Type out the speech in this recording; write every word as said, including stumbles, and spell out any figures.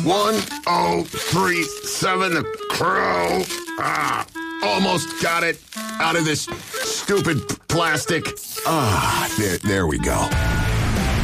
One, oh, three, seven, the crow. Ah, almost got it out of this stupid plastic. Ah, there, there we go.